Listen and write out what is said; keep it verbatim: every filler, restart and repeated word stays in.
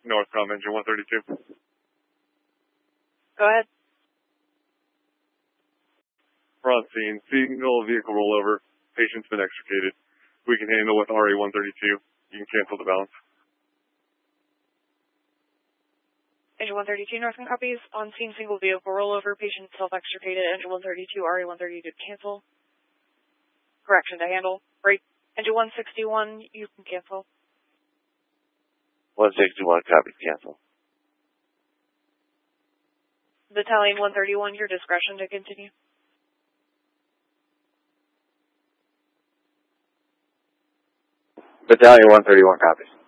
Northcom, engine one thirty-two. Go ahead. We're on scene. Single vehicle rollover. Patient's been extricated. We can handle with R A one thirty-two. You can cancel the balance. Engine one thirty-two, Northcom copies. On scene, single vehicle rollover. Patient self-extricated. Engine one thirty-two, R A one thirty-two, cancel. Correction to handle. Break. Engine one sixty-one, you can cancel. one sixty-one, copy, cancel. Battalion one thirty-one, your discretion to continue. Battalion one thirty-one, copies.